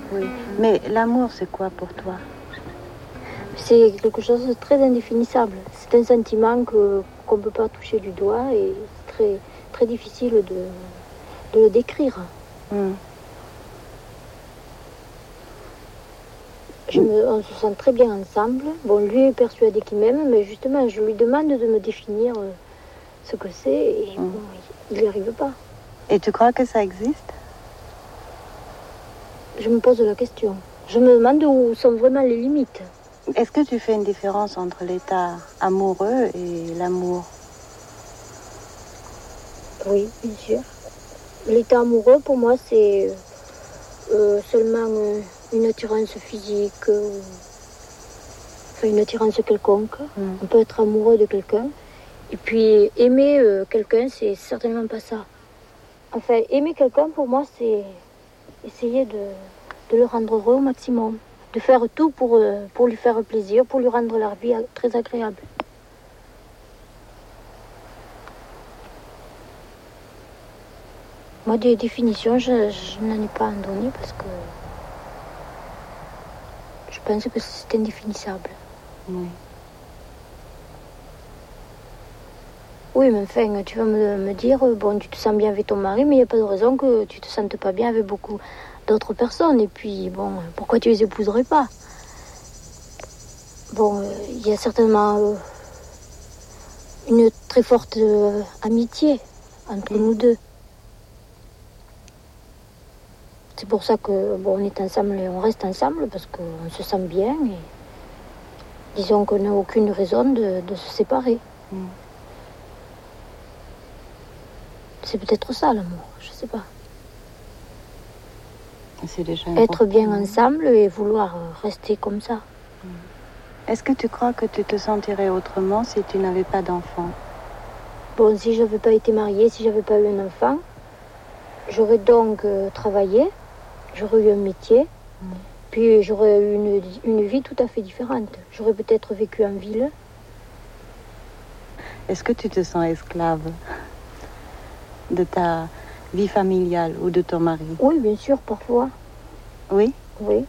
Oui. Mais l'amour, c'est quoi pour toi? C'est quelque chose de très indéfinissable. C'est un sentiment qu'on ne peut pas toucher du doigt et c'est très, très difficile de le décrire. On se sent très bien ensemble. Bon, lui est persuadé qu'il m'aime, mais justement, je lui demande de me définir ce que c'est et bon, il n'y arrive pas. Et tu crois que ça existe? Je me pose la question. Je me demande où sont vraiment les limites. Est-ce que tu fais une différence entre l'état amoureux et l'amour? Oui, bien sûr. L'état amoureux, pour moi, c'est seulement une attirance physique, enfin une attirance quelconque. On peut être amoureux de quelqu'un. Et puis aimer quelqu'un, c'est certainement pas ça. Enfin, aimer quelqu'un, pour moi, c'est essayer de le rendre heureux au maximum. De faire tout pour lui faire plaisir, pour lui rendre la vie très agréable. Moi, des définitions, je n'en ai pas à en donner parce que je pense que c'est indéfinissable. Oui. Oui, mais enfin, tu vas me dire, bon, tu te sens bien avec ton mari, mais il n'y a pas de raison que tu te sentes pas bien avec beaucoup d'autres personnes. Et puis, bon, pourquoi tu les épouserais pas? Bon, il y a certainement une très forte amitié entre nous deux. C'est pour ça que, bon, on est ensemble et on reste ensemble parce qu'on se sent bien et disons qu'on n'a aucune raison de se séparer. C'est peut-être ça l'amour, je sais pas. C'est déjà être bien ensemble et vouloir rester comme ça. Est-ce que tu crois que tu te sentirais autrement si tu n'avais pas d'enfant? Bon, si je n'avais pas été mariée, si j'avais pas eu un enfant, j'aurais donc travaillé, j'aurais eu un métier, puis j'aurais eu une vie tout à fait différente. J'aurais peut-être vécu en ville. Est-ce que tu te sens esclave de ta vie familiale ou de ton mari? Oui, bien sûr, parfois. Oui? Oui.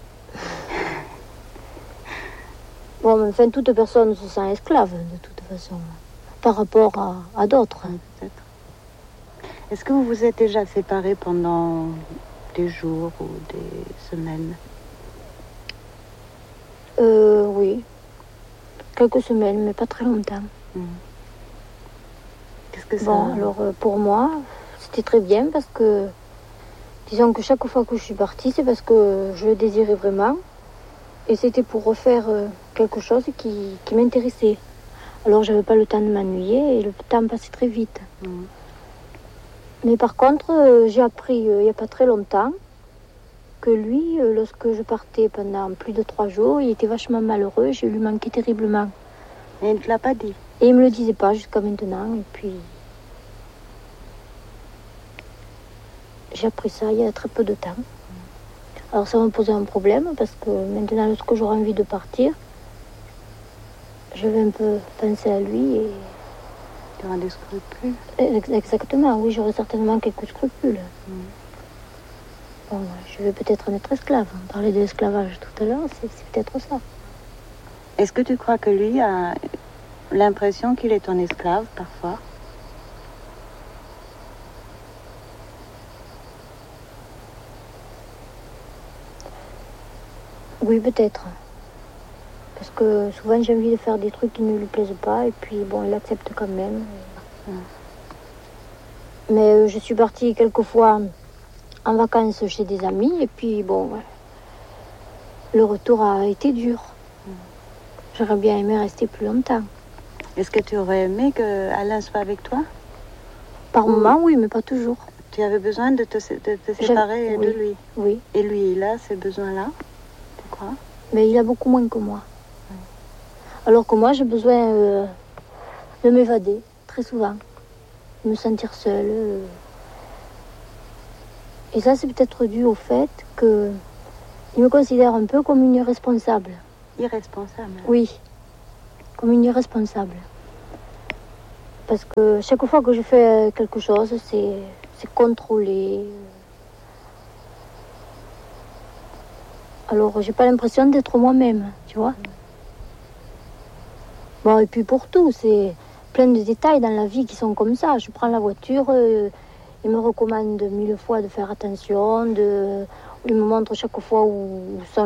Bon, mais enfin, toute personne se sent esclave, de toute façon, par rapport à d'autres. Oui, peut-être. Est-ce que vous vous êtes déjà séparés pendant des jours ou des semaines? Oui. Quelques semaines, mais pas très longtemps. Qu'est-ce que ça... Bon, alors pour moi, c'était très bien parce que, disons que chaque fois que je suis partie, c'est parce que je le désirais vraiment. Et c'était pour refaire quelque chose qui m'intéressait. Alors j'avais pas le temps de m'ennuyer et le temps passait très vite. Mais par contre, j'ai appris il n'y a pas très longtemps que lui, lorsque je partais pendant plus de 3 jours, il était vachement malheureux, je lui manquais terriblement. Et il ne te l'a pas dit? Et il me le disait pas jusqu'à maintenant. Et puis j'ai appris ça il y a très peu de temps. Alors ça m'a posé un problème parce que maintenant, lorsque j'aurai envie de partir, je vais un peu penser à lui et... Tu auras des scrupules? Exactement, oui, j'aurai certainement quelques scrupules. Bon, je vais peut-être en être esclave. On parlait de l'esclavage tout à l'heure, c'est peut-être ça. Est-ce que tu crois que lui a l'impression qu'il est ton esclave parfois? Oui, peut-être. Parce que souvent j'ai envie de faire des trucs qui ne lui plaisent pas et puis bon, il accepte quand même. Mais je suis partie quelques fois en vacances chez des amis et puis bon, le retour a été dur. J'aurais bien aimé rester plus longtemps. Est-ce que tu aurais aimé que Alain soit avec toi? Par moment, oui, mais pas toujours. Tu avais besoin de te séparer de lui? Oui. Et lui, il a ces besoins-là, tu crois? Mais il a beaucoup moins que moi. Alors que moi, j'ai besoin de m'évader, très souvent. De me sentir seule. Et ça, c'est peut-être dû au fait qu'il me considère un peu comme une irresponsable. Irresponsable? Oui, comme une irresponsable. Parce que chaque fois que je fais quelque chose, c'est contrôlé. Alors, j'ai pas l'impression d'être moi-même, tu vois. Bon, et puis pour tout, c'est plein de détails dans la vie qui sont comme ça. Je prends la voiture, il me recommande 1000 fois de faire attention, il me montre chaque fois où sont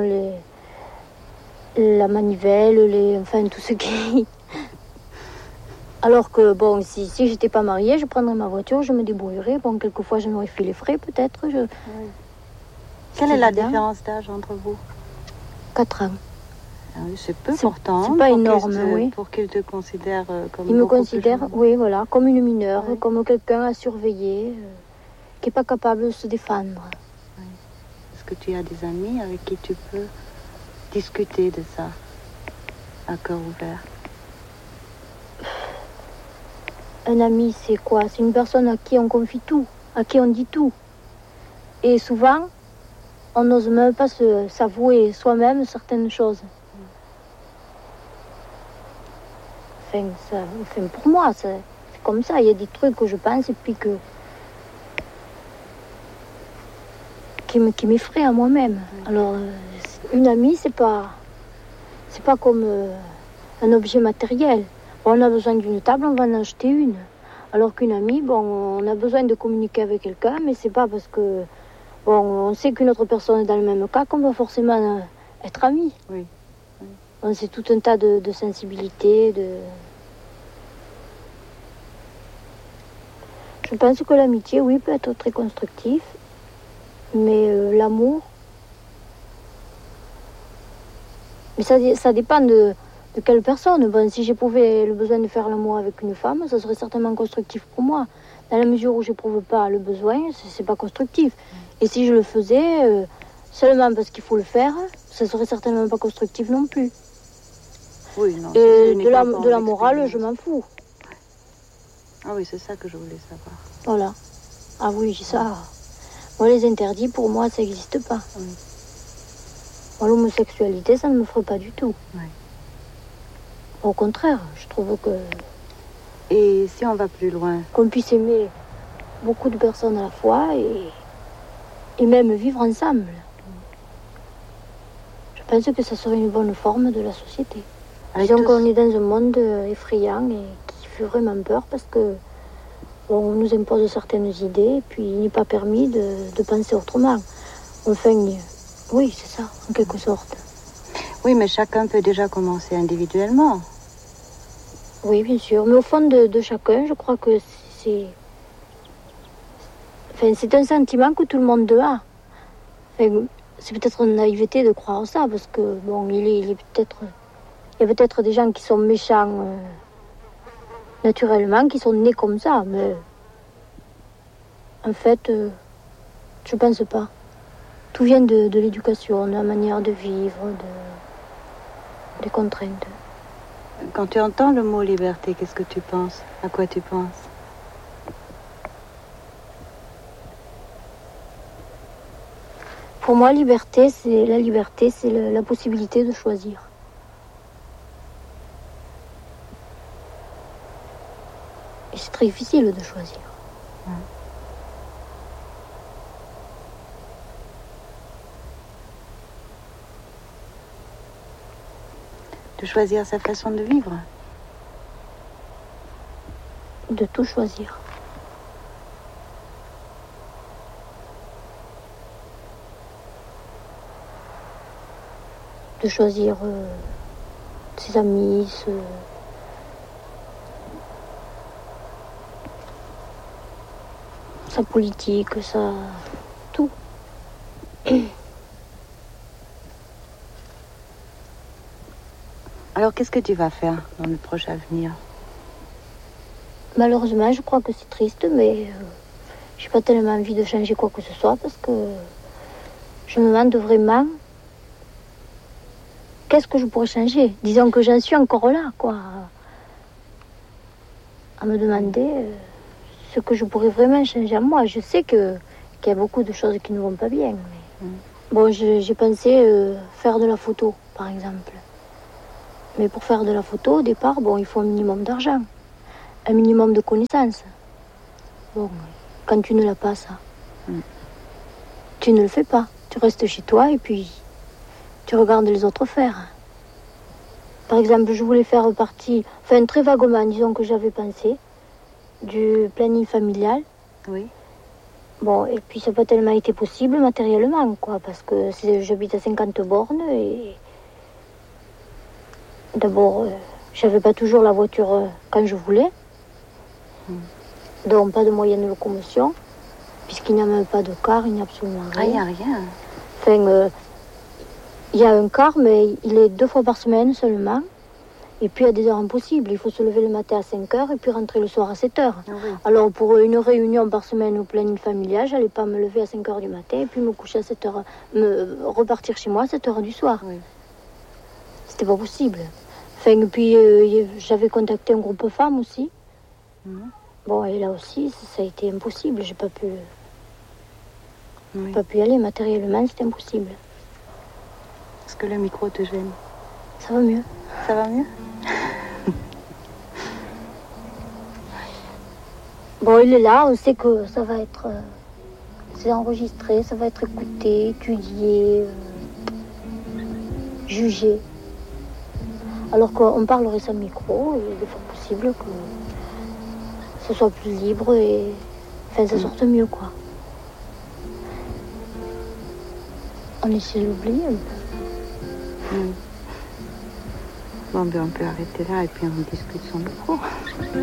la manivelle, enfin tout ce qui... Alors que, bon, si j'étais pas mariée, je prendrais ma voiture, je me débrouillerais. Bon, quelquefois, je m'aurais fait les frais, peut-être. Oui. Quelle est la différence d'âge entre vous? 4 ans. Ah oui, c'est peu pourtant. C'est pas énorme, oui. Pour qu'il te considère comme il me considère, oui, voilà, comme une mineure, oui. comme quelqu'un à surveiller, qui n'est pas capable de se défendre. Oui. Est-ce que tu as des amis avec qui tu peux discuter de ça, à cœur ouvert? Un ami, c'est quoi? C'est une personne à qui on confie tout, à qui on dit tout. Et souvent, on n'ose même pas s'avouer soi-même certaines choses. Enfin, pour moi, c'est comme ça. Il y a des trucs que je pense et puis qui m'effraient à moi-même. Alors, une amie, c'est pas comme un objet matériel. Bon, on a besoin d'une table, on va en acheter une. Alors qu'une amie, bon, on a besoin de communiquer avec quelqu'un, mais c'est pas parce que bon, on sait qu'une autre personne est dans le même cas qu'on va forcément être amis. Oui. Oui. Bon, c'est tout un tas de sensibilités, Je pense que l'amitié, oui, peut être très constructif, mais l'amour, mais ça dépend de quelle personne. Bon, si j'éprouvais le besoin de faire l'amour avec une femme, ça serait certainement constructif pour moi. Dans la mesure où je n'éprouve pas le besoin, c'est pas constructif. Et si je le faisais seulement parce qu'il faut le faire, ça serait certainement pas constructif non plus. Oui, non. Et de la morale, je m'en fous. Ah oui, c'est ça que je voulais savoir. Voilà. Ah oui, ça. Moi, les interdits, pour moi, ça n'existe pas. Oui. Moi, l'homosexualité, ça ne me ferait pas du tout. Oui. Au contraire, je trouve que... Et si on va plus loin? Qu'on puisse aimer beaucoup de personnes à la fois et même vivre ensemble. Je pense que ça serait une bonne forme de la société. Disons qu'on est dans un monde effrayant et qui fait vraiment peur parce que bon, on nous impose certaines idées et puis il n'est pas permis de penser autrement. Enfin, oui, c'est ça, en quelque sorte. Oui, mais chacun peut déjà commencer individuellement. Oui, bien sûr. Mais au fond de chacun, je crois que c'est... Enfin, c'est un sentiment que tout le monde a. Enfin, c'est peut-être une naïveté de croire ça, parce que, bon, il y a peut-être des gens qui sont méchants naturellement, qui sont nés comme ça, mais... En fait, je pense pas. Tout vient de l'éducation, de la manière de vivre, des contraintes. Quand tu entends le mot liberté, qu'est-ce que tu penses? À quoi tu penses? Pour moi, la liberté, c'est la possibilité de choisir. Et c'est très difficile de choisir. De choisir sa façon de vivre? De tout choisir. De choisir ses amis, sa politique, tout. Alors, qu'est-ce que tu vas faire dans le proche avenir? Malheureusement, je crois que c'est triste, mais j'ai pas tellement envie de changer quoi que ce soit parce que je me demande vraiment qu'est-ce que je pourrais changer. Disons que j'en suis encore là, quoi. À me demander ce que je pourrais vraiment changer en moi. Je sais qu'il y a beaucoup de choses qui ne vont pas bien. Mais... Bon, j'ai pensé faire de la photo, par exemple. Mais pour faire de la photo, au départ, bon, il faut un minimum d'argent, un minimum de connaissances. Bon, quand tu ne l'as pas, ça, tu ne le fais pas. Tu restes chez toi et puis tu regardes les autres faire. Par exemple, je voulais faire partie, enfin très vaguement, disons que j'avais pensé, du planning familial. Oui. Bon, et puis ça n'a pas tellement été possible matériellement, quoi, parce que j'habite à 50 bornes et d'abord, j'avais pas toujours la voiture quand je voulais, donc pas de moyens de locomotion, puisqu'il n'y a même pas de car, il n'y a absolument rien. Ah, il n'y a rien. Enfin, il y a un car, mais il est 2 fois par semaine seulement. Et puis, il y a des heures impossibles. Il faut se lever le matin à 5 heures et puis rentrer le soir à 7 heures. Ah oui. Alors, pour une réunion par semaine au planning familial, j'allais pas me lever à 5 heures du matin et puis me coucher à 7 heures, repartir chez moi à 7 heures du soir. Oui. C'était pas possible. Enfin, et puis, j'avais contacté un groupe femmes aussi. Bon, et là aussi, ça a été impossible. J'ai pas pu y aller. Matériellement, c'était impossible. Est-ce que le micro te gêne? Ça va mieux. Ça va mieux? Bon, il est là, on sait que ça va être... c'est enregistré, ça va être écouté, étudié, jugé. Alors qu'on parlerait sans micro, il est fort possible que ce soit plus libre et... Enfin, ça sorte mieux, quoi. On essaie de l'oublier un peu. Bon, ben on peut arrêter là et puis on discute sans micro.